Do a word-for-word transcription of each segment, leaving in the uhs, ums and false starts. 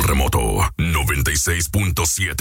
Remoto noventa y seis punto siete.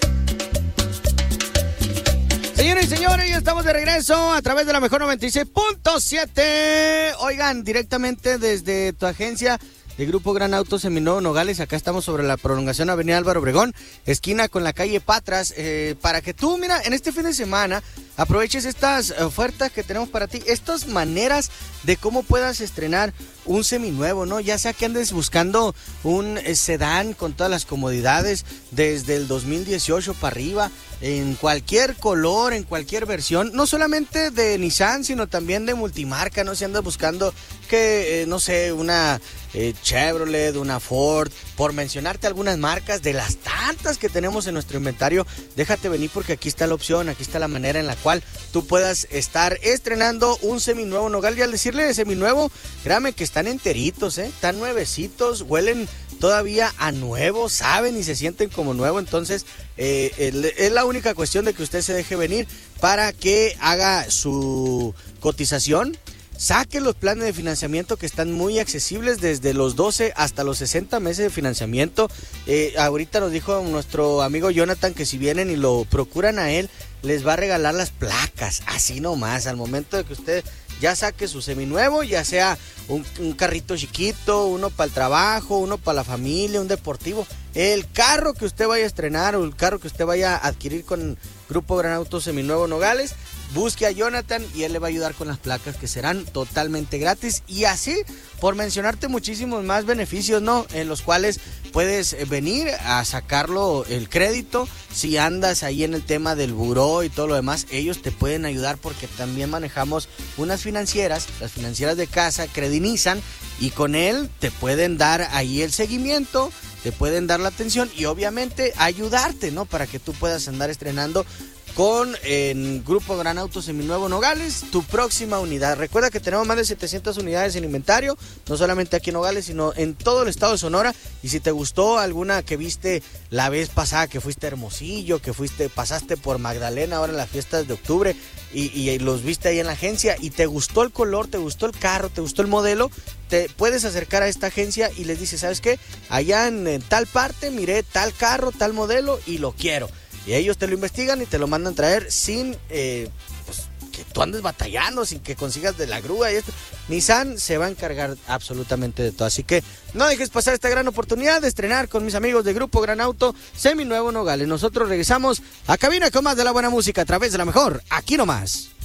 Señores y señores, ya estamos de regreso a través de la mejor noventa y seis punto siete. Oigan, directamente desde tu agencia de Grupo Gran Auto Seminuevo Nogales. Acá estamos sobre la prolongación Avenida Álvaro Obregón, esquina con la calle Patras, eh, para que tú, mira, en este fin de semana aproveches estas ofertas que tenemos para ti, estas maneras de cómo puedas estrenar un seminuevo, ¿no? Ya sea que andes buscando un eh, sedán con todas las comodidades desde el dos mil dieciocho para arriba, en cualquier color, en cualquier versión, no solamente de Nissan, sino también de multimarca, ¿no? Si andas buscando que, eh, no sé, una eh, Chevrolet, una Ford, por mencionarte algunas marcas de las tantas que tenemos en nuestro inventario, déjate venir porque aquí está la opción, aquí está la manera en la cual tú puedas estar estrenando un seminuevo Nogal. Y al decirle seminuevo, créame que están enteritos, ¿eh? Están nuevecitos, huelen todavía a nuevo, saben y se sienten como nuevo. Entonces eh, el, es la única cuestión de que usted se deje venir para que haga su cotización. Saque los planes de financiamiento que están muy accesibles, desde los doce hasta los sesenta meses de financiamiento. Eh, ahorita nos dijo nuestro amigo Jonathan que si vienen y lo procuran a él, les va a regalar las placas, así nomás, al momento de que usted ya saque su seminuevo, ya sea un, un carrito chiquito, uno para el trabajo, uno para la familia, un deportivo. El carro que usted vaya a estrenar o el carro que usted vaya a adquirir con Grupo Gran Auto Seminuevo Nogales, busque a Jonathan y él le va a ayudar con las placas, que serán totalmente gratis. Y así, por mencionarte muchísimos más beneficios, ¿no? En los cuales puedes venir a sacarlo el crédito. Si andas ahí en el tema del buró y todo lo demás, ellos te pueden ayudar porque también manejamos unas financieras, las financieras de casa, Credinizan, y con él te pueden dar ahí el seguimiento, te pueden dar la atención y obviamente ayudarte, ¿no? Para que tú puedas andar estrenando con en Grupo Gran Auto Seminuevo Nogales tu próxima unidad. Recuerda que tenemos más de setecientas unidades en inventario, no solamente aquí en Nogales, sino en todo el estado de Sonora. Y si te gustó alguna que viste la vez pasada, que fuiste a Hermosillo, que fuiste, pasaste por Magdalena ahora en las fiestas de octubre y, y los viste ahí en la agencia y te gustó el color, te gustó el carro, te gustó el modelo, te puedes acercar a esta agencia y les dices, ¿sabes qué? Allá en, en tal parte miré tal carro, tal modelo y lo quiero. Y ellos te lo investigan y te lo mandan traer sin eh, pues, que tú andes batallando, sin que consigas de la grúa y esto. Nissan se va a encargar absolutamente de todo. Así que no dejes pasar esta gran oportunidad de estrenar con mis amigos de Grupo Gran Auto Seminuevo Nogales. Nosotros regresamos a cabina con más de la buena música a través de la mejor, aquí nomás.